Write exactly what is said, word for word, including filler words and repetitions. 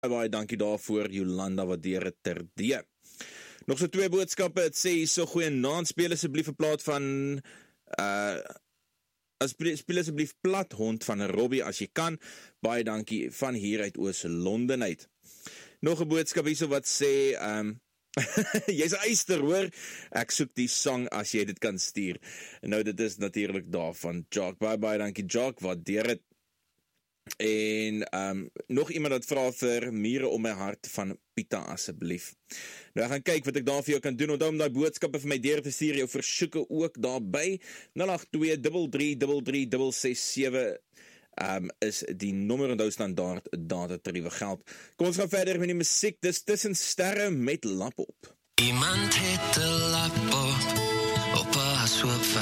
Baie dankie daarvoor, Jolanda, wat deur het terdee. Nog so twee boodskappe, het sê so goeie naand, speel asseblief 'n plaat van, uh, speel asseblief Plathond van Robbie as jy kan, baie dankie van hier uit Oos-London uit. Nog 'n boodskap hierso wat sê, um, jy's 'n eyster hoor, ek soek die sang as jy dit kan stuur. Nou dit is natuurlik daar van Jock, baie baie dankie Jock, wat deur het. En um, nog iemand wat vra vir Mure om my hart van Pieter asseblief. Nou ek gaan kyk wat ek daar vir jou kan doen. Onthou om daai boodskappe vir my deur te stuur, jou versoeke ook daarby. nul agt twee drie drie drie drie ses ses sewe um, is die nommer, onthou standaard datatariewe geld. Kom ons gaan verder met die musiek. Dis Tussen Sterre met Lap Op. Iemand het 'n lap op op 'n ashoop